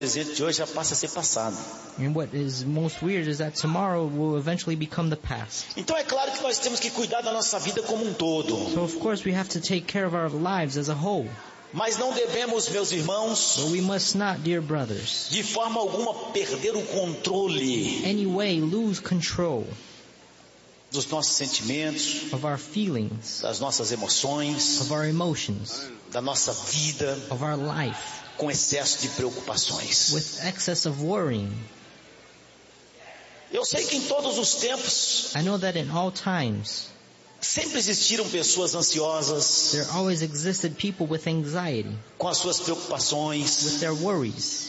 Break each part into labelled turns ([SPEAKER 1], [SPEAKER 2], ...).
[SPEAKER 1] presente de hoje já passa a ser passado.
[SPEAKER 2] And what is most weird is that tomorrow will eventually become the past.
[SPEAKER 1] Então é claro que nós temos que cuidar da nossa vida como um todo.
[SPEAKER 2] So of course we have to take care of our lives as a whole.
[SPEAKER 1] Mas não devemos, meus irmãos,
[SPEAKER 2] But we must not, dear brothers,
[SPEAKER 1] de forma alguma perder o controle
[SPEAKER 2] anyway lose control
[SPEAKER 1] dos nossos sentimentos,
[SPEAKER 2] of our feelings,
[SPEAKER 1] das nossas emoções,
[SPEAKER 2] of our emotions,
[SPEAKER 1] da nossa vida,
[SPEAKER 2] of our life,
[SPEAKER 1] com excesso de preocupações.
[SPEAKER 2] with excess of worrying.
[SPEAKER 1] Eu sei que em todos os tempos
[SPEAKER 2] I know that in all times
[SPEAKER 1] sempre existiram pessoas ansiosas
[SPEAKER 2] there always existed people with anxiety,
[SPEAKER 1] com as suas
[SPEAKER 2] with
[SPEAKER 1] preocupações.
[SPEAKER 2] their worries.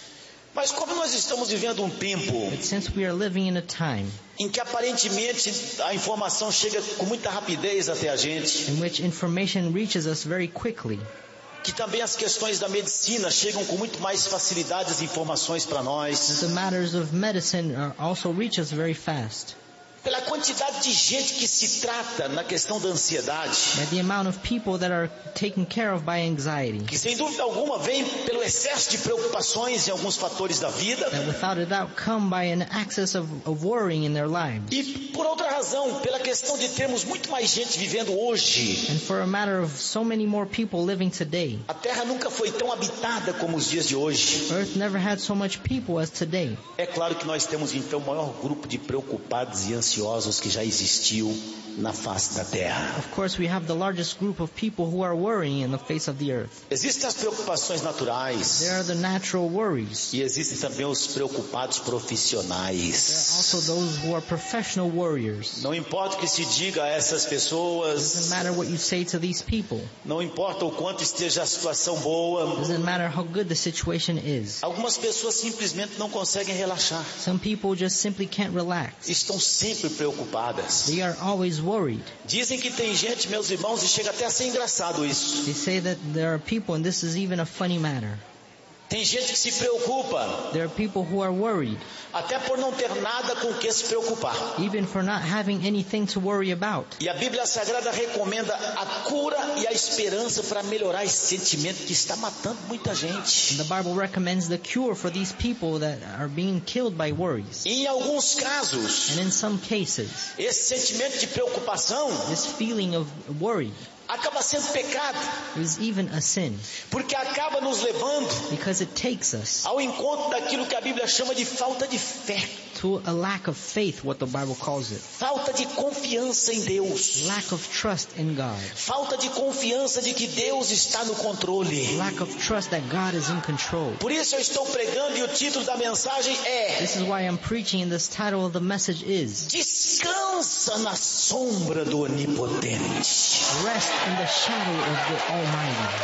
[SPEAKER 1] Mas como nós estamos vivendo um tempo
[SPEAKER 2] But since we are living in a time
[SPEAKER 1] em que aparentemente a informação chega com muita rapidez até a gente,
[SPEAKER 2] in which information reaches us very quickly,
[SPEAKER 1] que também as questões da medicina chegam com muito mais facilidade as informações para nós,
[SPEAKER 2] the matters of medicine also reach us very fast.
[SPEAKER 1] pela quantidade de gente que se trata na questão da ansiedade,
[SPEAKER 2] By the amount of people that are taken care of by anxiety,
[SPEAKER 1] que sem dúvida alguma vem pelo excesso de preocupações em alguns fatores da vida,
[SPEAKER 2] that without a doubt come by an excess of worrying in their lives.
[SPEAKER 1] e por outra razão, pela questão de termos muito mais gente vivendo hoje.
[SPEAKER 2] And for a matter of so many more people living today.
[SPEAKER 1] A Terra nunca foi tão habitada como os dias de hoje.
[SPEAKER 2] Earth never had so much people as today.
[SPEAKER 1] É claro que nós temos então o maior grupo de preocupados e ansiosos que já existiu na face da Terra.
[SPEAKER 2] Of course, we have the largest group of people who are worrying in the face of the earth.
[SPEAKER 1] Existem as preocupações naturais
[SPEAKER 2] There are the natural worries.
[SPEAKER 1] e existem também os preocupados
[SPEAKER 2] There are
[SPEAKER 1] profissionais.
[SPEAKER 2] also those who are professional worriers.
[SPEAKER 1] Não importa o que se diga a essas
[SPEAKER 2] Doesn't
[SPEAKER 1] pessoas,
[SPEAKER 2] matter what you say to these people.
[SPEAKER 1] não importa o quanto esteja a situação boa,
[SPEAKER 2] Doesn't matter how good the situation is.
[SPEAKER 1] algumas pessoas simplesmente não conseguem relaxar.
[SPEAKER 2] Some people just simply can't relax.
[SPEAKER 1] Estão sempre preocupadas.
[SPEAKER 2] They are always worried.
[SPEAKER 1] Dizem que tem gente, meus irmãos, e chega até a ser engraçado isso.
[SPEAKER 2] They say that there are people, and this is even a funny matter.
[SPEAKER 1] Tem gente que se preocupa
[SPEAKER 2] There are people who are worried,
[SPEAKER 1] até por não ter nada com o que se preocupar.
[SPEAKER 2] even for not having anything to worry about.
[SPEAKER 1] E a Bíblia Sagrada recomenda a cura e a esperança para melhorar esse sentimento que está matando muita gente.
[SPEAKER 2] The Bible recommends the cure for these people that are being killed by worries.
[SPEAKER 1] E em alguns casos,
[SPEAKER 2] And in some cases,
[SPEAKER 1] esse sentimento de preocupação
[SPEAKER 2] this feeling of worry
[SPEAKER 1] acaba sendo pecado,
[SPEAKER 2] is even a sin,
[SPEAKER 1] porque acaba nos levando
[SPEAKER 2] because it takes us
[SPEAKER 1] ao encontro daquilo que a Bíblia chama de falta de fé,
[SPEAKER 2] to a lack of faith, what the Bible calls it.
[SPEAKER 1] falta de confiança em Deus,
[SPEAKER 2] Lack of trust in God.
[SPEAKER 1] falta de confiança de que Deus está no controle.
[SPEAKER 2] Lack of trust that God is in control.
[SPEAKER 1] Por isso eu estou pregando e o título da mensagem é:
[SPEAKER 2] This is why I'm preaching, and this title of the message is
[SPEAKER 1] Descansa na sombra do Onipotente.
[SPEAKER 2] Rest in the shadow of the Almighty.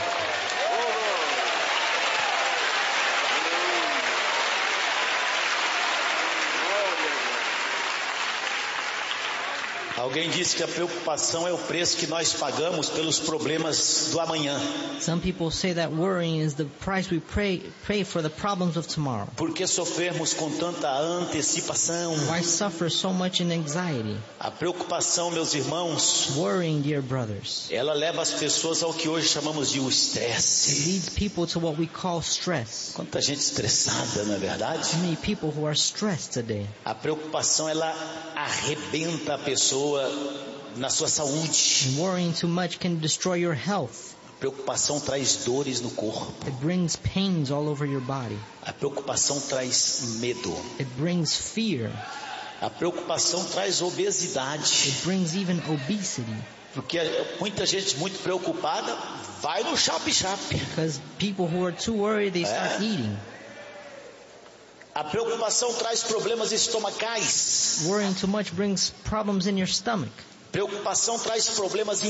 [SPEAKER 1] Alguém disse que a preocupação é o preço que nós pagamos pelos problemas do amanhã.
[SPEAKER 2] Some people say that worrying is the price we pay for the problems of tomorrow.
[SPEAKER 1] Por que sofrermos com tanta antecipação?
[SPEAKER 2] Why suffer so much in anxiety?
[SPEAKER 1] A preocupação, meus irmãos,
[SPEAKER 2] Worrying, dear brothers,
[SPEAKER 1] ela leva as pessoas ao que hoje chamamos de o estresse.
[SPEAKER 2] leads people to what we call stress.
[SPEAKER 1] Quanta gente estressada, não é verdade?
[SPEAKER 2] Many people who are stressed today.
[SPEAKER 1] A preocupação, ela arrebenta a pessoa na sua saúde.
[SPEAKER 2] Worrying too much can destroy your health.
[SPEAKER 1] A preocupação traz dores no corpo.
[SPEAKER 2] It brings pains all over your body.
[SPEAKER 1] A preocupação traz medo.
[SPEAKER 2] It brings fear.
[SPEAKER 1] A preocupação traz obesidade.
[SPEAKER 2] It brings even obesity.
[SPEAKER 1] Porque muita gente muito preocupada vai no shop.
[SPEAKER 2] Because people who are too worried, they start eating.
[SPEAKER 1] A preocupação traz problemas estomacais.
[SPEAKER 2] Worrying too much brings problems in your stomach.
[SPEAKER 1] Preocupação traz problemas